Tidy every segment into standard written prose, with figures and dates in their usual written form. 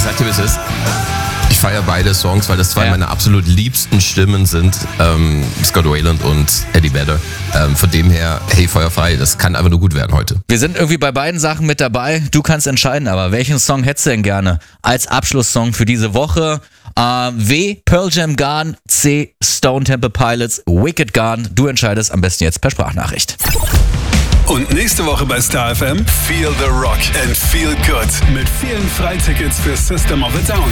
sag dir, wie es ist. Ich feiere beide Songs, weil das zwei meiner absolut liebsten Stimmen sind. Scott Weiland und Eddie Vedder. Von dem her, hey, feuerfrei, das kann einfach nur gut werden heute. Wir sind irgendwie bei beiden Sachen mit dabei. Du kannst entscheiden, aber welchen Song hättest du denn gerne als Abschlusssong für diese Woche? W. Pearl Jam Gone, C. Stone Temple Pilots, Wicked Gone. Du entscheidest am besten jetzt per Sprachnachricht. Und nächste Woche bei Star FM Feel the Rock and Feel Good mit vielen Freitickets für System of a Down.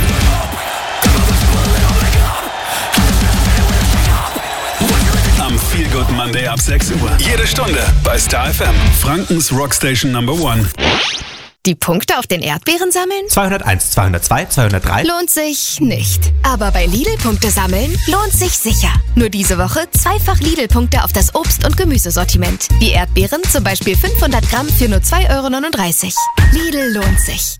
Am Feel Good Monday ab 6 Uhr. Jede Stunde bei Star FM, Frankens Rockstation Number 1. Die Punkte auf den Erdbeeren sammeln? 201, 202, 203. Lohnt sich nicht. Aber bei Lidl Punkte sammeln lohnt sich sicher. Nur diese Woche zweifach Lidl-Punkte auf das Obst- und Gemüsesortiment. Wie Erdbeeren, zum Beispiel 500 Gramm für nur 2,39 €. Lidl lohnt sich.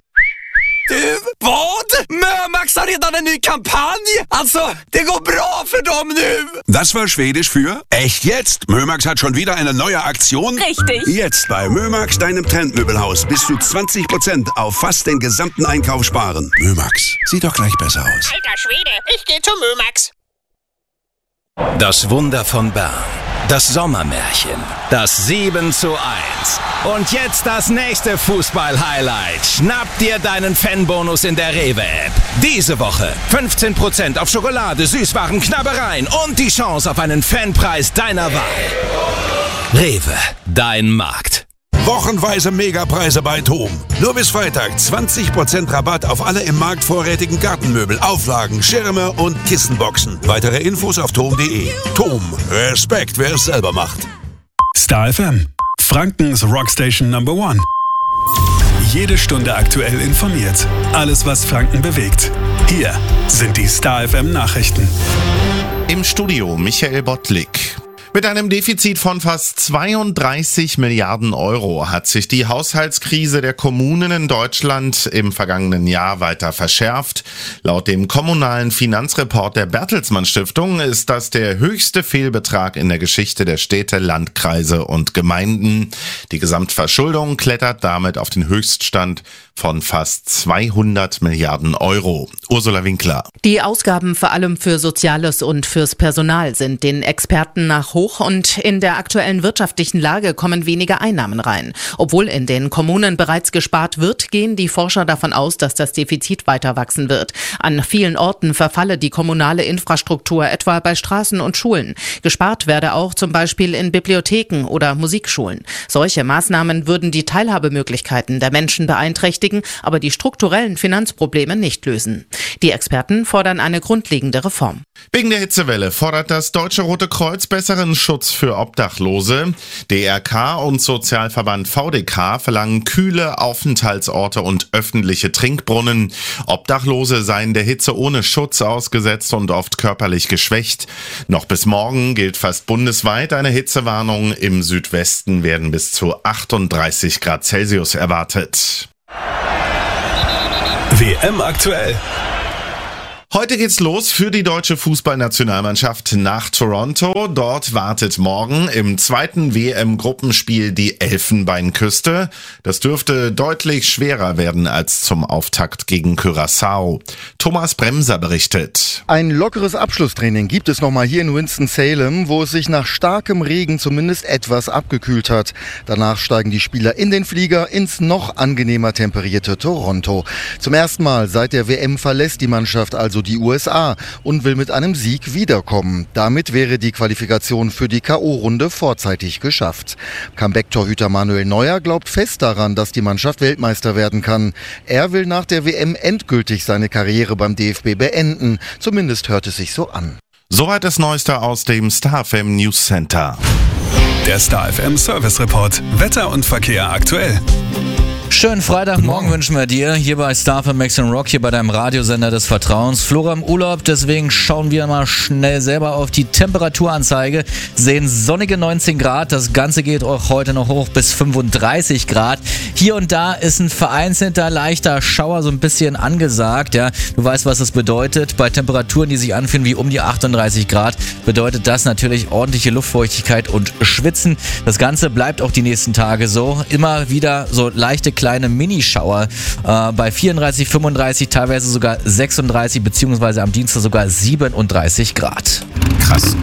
Vad? Mömax har redan en ny kampanj? Alltså, det går bra för dem nu! Das war Schwedisch für echt jetzt. Mömax hat schon wieder eine neue Aktion. Richtig. Jetzt bei Mömax, deinem Trendmöbelhaus, bis zu 20% auf fast den gesamten Einkauf sparen. Mömax, sieht doch gleich besser aus. Alter Schwede, ich geh zu Mömax. Das Wunder von Bern. Das Sommermärchen. Das 7:1. Und jetzt das nächste Fußball-Highlight. Schnapp dir deinen Fanbonus in der Rewe-App. Diese Woche 15% auf Schokolade, Süßwaren, Knabbereien und die Chance auf einen Fanpreis deiner Wahl. Rewe, dein Markt. Wochenweise Megapreise bei TOM. Nur bis Freitag 20% Rabatt auf alle im Markt vorrätigen Gartenmöbel, Auflagen, Schirme und Kissenboxen. Weitere Infos auf tom.de. TOM, Respekt, wer es selber macht. Star FM, Frankens Rockstation Number 1. Jede Stunde aktuell informiert. Alles, was Franken bewegt. Hier sind die Star FM Nachrichten. Im Studio Michael Bottlik. Mit einem Defizit von fast 32 Milliarden Euro hat sich die Haushaltskrise der Kommunen in Deutschland im vergangenen Jahr weiter verschärft. Laut dem kommunalen Finanzreport der Bertelsmann Stiftung ist das der höchste Fehlbetrag in der Geschichte der Städte, Landkreise und Gemeinden. Die Gesamtverschuldung klettert damit auf den Höchststand von fast 200 Milliarden Euro. Ursula Winkler. Die Ausgaben vor allem für Soziales und fürs Personal sind den Experten nach hoch und in der aktuellen wirtschaftlichen Lage kommen weniger Einnahmen rein. Obwohl in den Kommunen bereits gespart wird, gehen die Forscher davon aus, dass das Defizit weiter wachsen wird. An vielen Orten verfalle die kommunale Infrastruktur, etwa bei Straßen und Schulen. Gespart werde auch zum Beispiel in Bibliotheken oder Musikschulen. Solche Maßnahmen würden die Teilhabemöglichkeiten der Menschen beeinträchtigen, aber die strukturellen Finanzprobleme nicht lösen. Die Experten fordern eine grundlegende Reform. Wegen der Hitzewelle fordert das Deutsche Rote Kreuz besseren Schutz für Obdachlose. DRK und Sozialverband VDK verlangen kühle Aufenthaltsorte und öffentliche Trinkbrunnen. Obdachlose seien der Hitze ohne Schutz ausgesetzt und oft körperlich geschwächt. Noch bis morgen gilt fast bundesweit eine Hitzewarnung. Im Südwesten werden bis zu 38 Grad Celsius erwartet. WM aktuell. Heute geht's los für die deutsche Fußballnationalmannschaft nach Toronto. Dort wartet morgen im zweiten WM-Gruppenspiel die Elfenbeinküste. Das dürfte deutlich schwerer werden als zum Auftakt gegen Curaçao. Thomas Bremser berichtet. Ein lockeres Abschlusstraining gibt es nochmal hier in Winston-Salem, wo es sich nach starkem Regen zumindest etwas abgekühlt hat. Danach steigen die Spieler in den Flieger ins noch angenehmer temperierte Toronto. Zum ersten Mal seit der WM verlässt die Mannschaft also die USA und will mit einem Sieg wiederkommen. Damit wäre die Qualifikation für die K.O.-Runde vorzeitig geschafft. Comeback-Torhüter Manuel Neuer glaubt fest daran, dass die Mannschaft Weltmeister werden kann. Er will nach der WM endgültig seine Karriere beim DFB beenden. Zumindest hört es sich so an. Soweit das Neueste aus dem Star FM News Center. Der Star FM Service Report. Wetter und Verkehr aktuell. Schönen Freitagmorgen wünschen wir dir, hier bei Star FM Max & Rock, hier bei deinem Radiosender des Vertrauens. Flora im Urlaub, deswegen schauen wir mal schnell selber auf die Temperaturanzeige, sehen sonnige 19 Grad, das Ganze geht auch heute noch hoch bis 35 Grad. Hier und da ist ein vereinzelter leichter Schauer so ein bisschen angesagt, ja. Du weißt, was das bedeutet. Bei Temperaturen, die sich anfühlen wie um die 38 Grad, bedeutet das natürlich ordentliche Luftfeuchtigkeit und Schwitzen. Das Ganze bleibt auch die nächsten Tage so. Immer wieder so leichte kleine kleine Minischauer bei 34, 35, teilweise sogar 36 beziehungsweise am Dienstag sogar 37 Grad. Krass.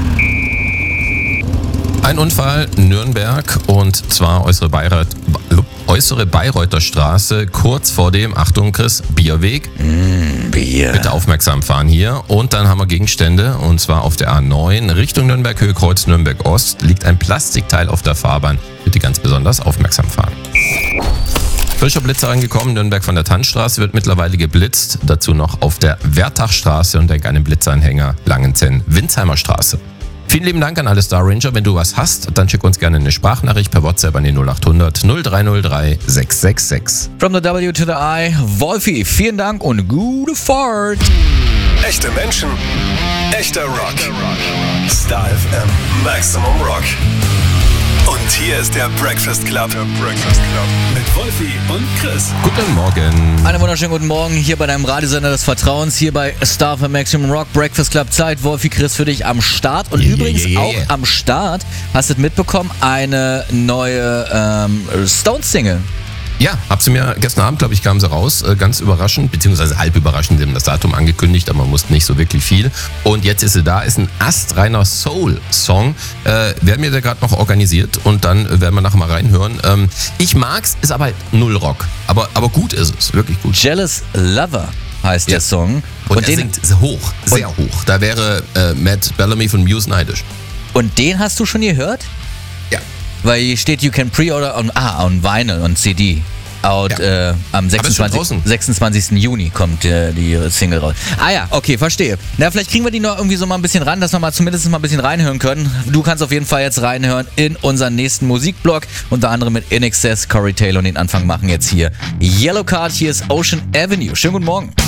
Ein Unfall, Nürnberg, und zwar äußere Bayreuther Straße, kurz vor dem, Achtung Chris, Bierweg. Bier. Bitte aufmerksam fahren hier. Und dann haben wir Gegenstände, und zwar auf der A9 Richtung Nürnberg, Höhe Kreuz Nürnberg Ost, liegt ein Plastikteil auf der Fahrbahn. Bitte ganz besonders aufmerksam fahren. Frischer Blitzer angekommen, Nürnberg von der Tannstraße wird mittlerweile geblitzt. Dazu noch auf der Wertachstraße und einen Blitzanhänger Langenzenn-Winsheimer Straße. Vielen lieben Dank an alle Star Ranger. Wenn du was hast, dann schick uns gerne eine Sprachnachricht per WhatsApp an die 0800 0303 666. From the W to the I, Wolfi, vielen Dank und gute Fahrt. Echte Menschen, echter Rock. Star FM, Maximum Rock. Und hier ist der Breakfast Club. Mit Wolfi und Chris. Guten Morgen. Einen wunderschönen guten Morgen hier bei deinem Radiosender des Vertrauens, hier bei Star FM Maximum Rock, Breakfast Club Zeit. Wolfi, Chris für dich am Start. Und übrigens auch am Start, hast du mitbekommen, eine neue Stones-Single. Ja, hab sie mir gestern Abend, glaube ich, kam sie raus, ganz überraschend, beziehungsweise halb überraschend, sie haben das Datum angekündigt, aber man wusste nicht so wirklich viel. Und jetzt ist sie da, ist ein astreiner Soul-Song, werden wir da gerade noch organisiert und dann werden wir nachher mal reinhören. Ich mag's, ist aber null Rock, aber gut ist es, wirklich gut. Jealous Lover heißt der Song. Und er singt hoch, sehr hoch. Da wäre Matt Bellamy von Muse neidisch. Und den hast du schon gehört? Ja. Weil hier steht, you can pre-order on Vinyl und CD. Am 26. Juni kommt die Single raus. Ah ja, okay, verstehe. Na, vielleicht kriegen wir die noch irgendwie so mal ein bisschen ran, dass wir mal zumindest mal ein bisschen reinhören können. Du kannst auf jeden Fall jetzt reinhören in unseren nächsten Musikblog. Unter anderem mit In Excess, Corey Taylor, und den Anfang machen jetzt hier Yellow Card. Hier ist Ocean Avenue. Schönen guten Morgen.